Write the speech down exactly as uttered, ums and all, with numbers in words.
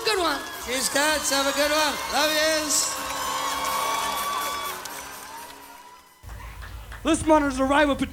a good one. Cheers, cats. Have a good one. Love yous. This monitors arrival.